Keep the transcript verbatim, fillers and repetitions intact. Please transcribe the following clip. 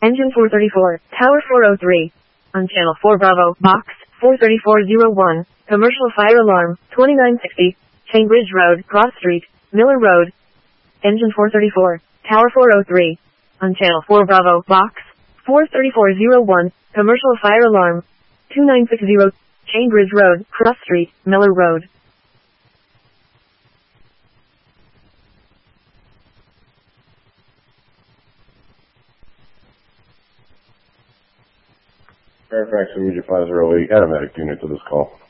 Engine four thirty-four, Tower four oh three. On channel four Bravo, box four three four zero one, commercial fire alarm, twenty-nine sixty, Chainbridge Road, Cross Street, Miller Road. Engine four thirty-four, Tower four oh three. On channel four Bravo, box four three four zero one, commercial fire alarm, two nine six zero, Chainbridge Road, Cross Street, Miller Road. Fairfax Immediate five zero eight, add a medic unit to this call.